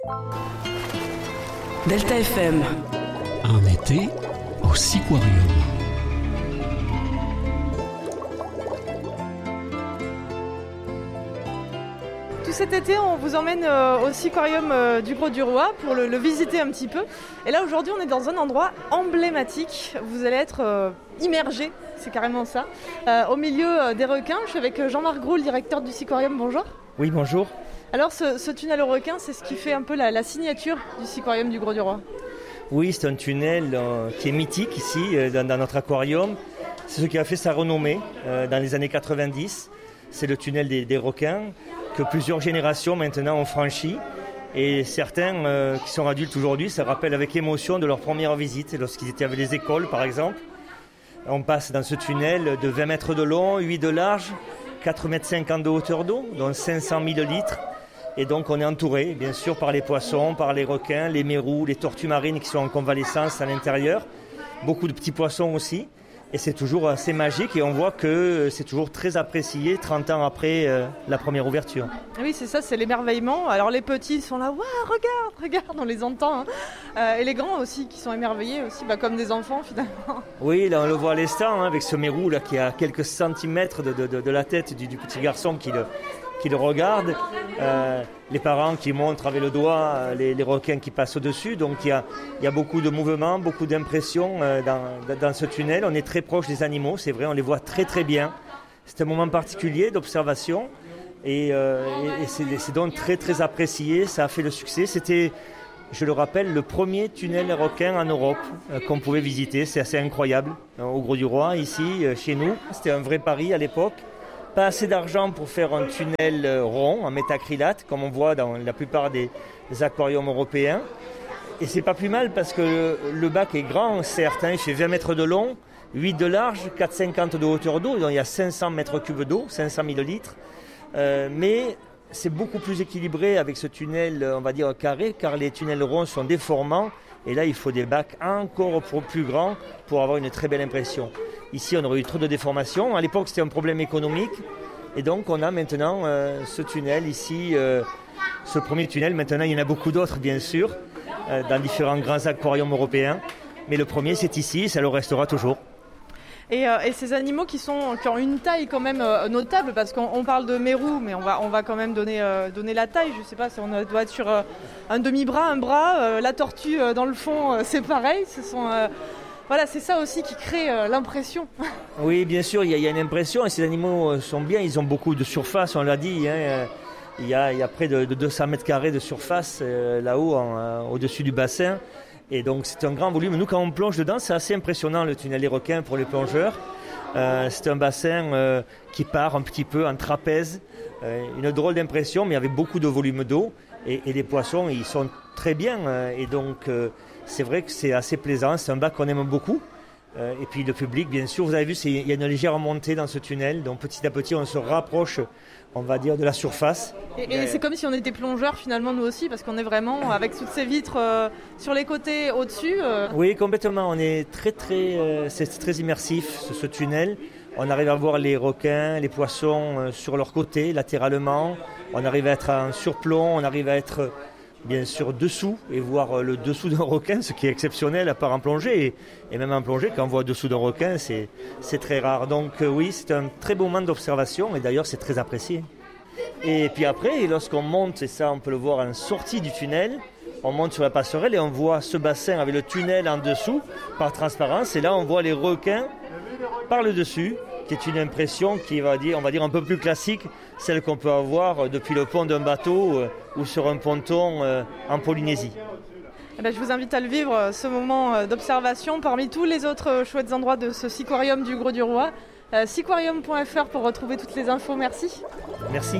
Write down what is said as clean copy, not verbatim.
Delta FM. Un été au Seaquarium. Tout cet été, on vous emmène au Seaquarium du Grau-du-Roi pour le visiter un petit peu. Et là, aujourd'hui, on est dans un endroit emblématique. Vous allez être immergé, c'est carrément ça, au milieu des requins. Je suis avec Jean-Marc Groult, le directeur du Seaquarium. Bonjour. Oui, bonjour. Alors, ce tunnel aux requins, c'est ce qui fait un peu la signature du Seaquarium du Grau-du-Roi. Oui, c'est un tunnel qui est mythique ici, dans notre aquarium. C'est ce qui a fait sa renommée dans les années 90. C'est le tunnel des requins que plusieurs générations maintenant ont franchi. Et certains qui sont adultes aujourd'hui se rappellent avec émotion de leur première visite, lorsqu'ils étaient avec les écoles par exemple. On passe dans ce tunnel de 20 mètres de long, 8 de large, 4,50 m de hauteur d'eau, dont 500 000 litres. Et donc on est entouré bien sûr par les poissons, par les requins, les mérous, les tortues marines qui sont en convalescence à l'intérieur. Beaucoup de petits poissons aussi. Et c'est toujours assez magique et on voit que c'est toujours très apprécié 30 ans après la première ouverture. Oui, c'est ça, c'est l'émerveillement. Alors les petits sont là, waouh, regarde, on les entend. Et les grands aussi qui sont émerveillés aussi, comme des enfants finalement. Oui, là on le voit à l'instant avec ce mérou là, qui est à quelques centimètres de la tête du petit garçon qui le regarde. Les parents qui montrent avec le doigt les requins qui passent au-dessus. Donc il y a beaucoup de mouvements, beaucoup d'impressions dans ce tunnel. On est très proche des animaux, c'est vrai, on les voit très très bien. C'est un moment particulier d'observation et c'est donc très très apprécié. Ça a fait le succès. C'était, je le rappelle, le premier tunnel requin en Europe qu'on pouvait visiter. C'est assez incroyable. Au Grau-du-Roi, ici, chez nous. C'était un vrai pari à l'époque. Pas assez d'argent pour faire un tunnel rond en métacrylate, comme on voit dans la plupart des aquariums européens. Et c'est pas plus mal parce que le bac est grand, certes, il fait 20 mètres de long, 8 de large, 4,50 de hauteur d'eau, donc il y a 500 mètres cubes d'eau, 500 000 litres. Mais c'est beaucoup plus équilibré avec ce tunnel, on va dire, carré, car les tunnels ronds sont déformants. Et là, il faut des bacs encore plus grands pour avoir une très belle impression. Ici, on aurait eu trop de déformations. À l'époque, c'était un problème économique. Et donc, on a maintenant ce tunnel ici, ce premier tunnel. Maintenant, il y en a beaucoup d'autres, bien sûr, dans différents grands aquariums européens. Mais le premier, c'est ici, ça le restera toujours. Et ces animaux qui ont une taille quand même notable, parce qu'on parle de mérous, mais on va quand même donner la taille. Je ne sais pas si on doit être sur un demi-bras, un bras. La tortue dans le fond, c'est pareil. Voilà, c'est ça aussi qui crée l'impression. Oui, bien sûr, il y a une impression et ces animaux sont bien, ils ont beaucoup de surface, on l'a dit. Il y a près de 200 mètres carrés de surface là-haut, au-dessus du bassin. Et donc c'est un grand volume. Nous, quand on plonge dedans, c'est assez impressionnant le tunnel des requins pour les plongeurs. C'est un bassin qui part un petit peu en trapèze. Une drôle d'impression, mais avec beaucoup de volume d'eau. Et les poissons, ils sont très bien. Et donc c'est vrai que c'est assez plaisant. C'est un bac qu'on aime beaucoup. Et puis le public, bien sûr, vous avez vu, il y a une légère montée dans ce tunnel. Donc petit à petit, on se rapproche, on va dire, de la surface. Et c'est comme si on était plongeurs finalement, nous aussi, parce qu'on est vraiment avec toutes ces vitres sur les côtés, au-dessus. Oui, complètement. On est c'est très immersif, ce tunnel. On arrive à voir les requins, les poissons sur leur côté, latéralement. On arrive à être en surplomb, on arrive à être bien sûr dessous et voir le dessous d'un requin, ce qui est exceptionnel à part en plongée. Et même en plongée, quand on voit dessous d'un requin, c'est très rare. Donc oui, c'est un très beau moment d'observation et d'ailleurs c'est très apprécié. Et puis après, lorsqu'on monte, et ça on peut le voir en sortie du tunnel, on monte sur la passerelle et on voit ce bassin avec le tunnel en dessous par transparence. Et là on voit les requins par le dessus, qui est une impression qui va dire, on va dire un peu plus classique, celle qu'on peut avoir depuis le pont d'un bateau ou sur un ponton en Polynésie. Je vous invite à le vivre, ce moment d'observation parmi tous les autres chouettes endroits de ce Seaquarium du Grau-du-Roi. Seaquarium.fr pour retrouver toutes les infos. Merci. Merci.